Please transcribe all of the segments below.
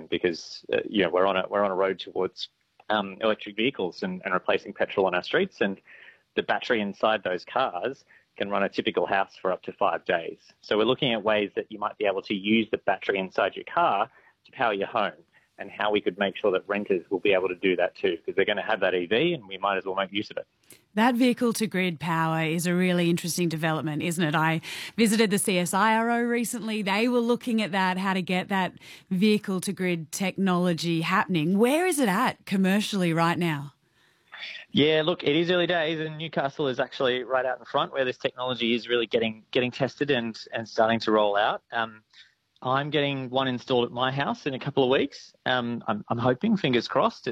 because we're on a road towards electric vehicles and replacing petrol on our streets, and the battery inside those cars can run a typical house for up to 5 days. So we're looking at ways that you might be able to use the battery inside your car to power your home, and how we could make sure that renters will be able to do that too, because they're going to have that EV and we might as well make use of it. That vehicle-to-grid power is a really interesting development, isn't it? I visited the CSIRO recently. They were looking at that, how to get that vehicle-to-grid technology happening. Where is it at commercially right now? Yeah, look, it is early days, and Newcastle is actually right out in front where this technology is really getting tested and starting to roll out. I'm getting one installed at my house in a couple of weeks. I'm hoping, fingers crossed.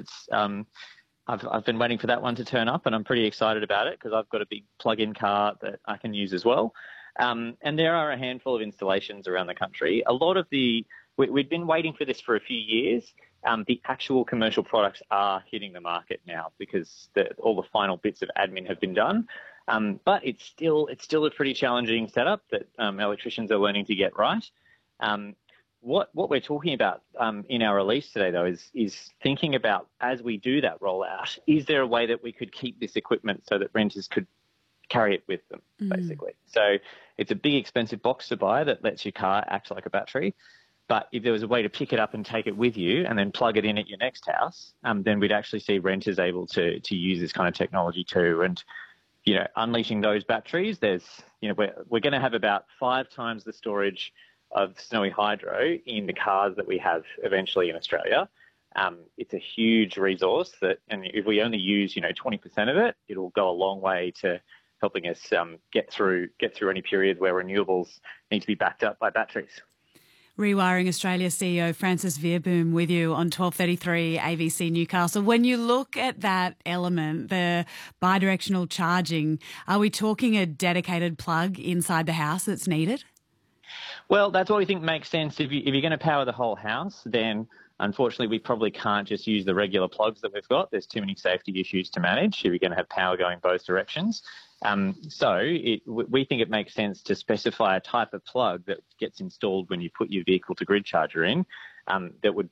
I've been waiting for that one to turn up, and I'm pretty excited about it because I've got a big plug-in car that I can use as well. And there are a handful of installations around the country. We've been waiting for this for a few years. The actual commercial products are hitting the market now because all the final bits of admin have been done. But it's still a pretty challenging setup that electricians are learning to get right. What we're talking about in our release today, though, is thinking about, as we do that rollout, is there a way that we could keep this equipment so that renters could carry it with them, basically? So it's a big, expensive box to buy that lets your car act like a battery. But if there was a way to pick it up and take it with you and then plug it in at your next house, then we'd actually see renters able to use this kind of technology too. And, unleashing those batteries, we're going to have about 5 times the storage of Snowy Hydro in the cars that we have eventually in Australia. It's a huge resource and if we only use 20% of it, it'll go a long way to helping us get through any period where renewables need to be backed up by batteries. Rewiring Australia CEO Francis Veerboom with you on 12:33 ABC Newcastle. When you look at that element, the bidirectional charging, are we talking a dedicated plug inside the house that's needed? Well, that's what we think makes sense. If you're going to power the whole house, then unfortunately we probably can't just use the regular plugs that we've got. There's too many safety issues to manage if you're going to have power going both directions. We think it makes sense to specify a type of plug that gets installed when you put your vehicle to grid charger in, that would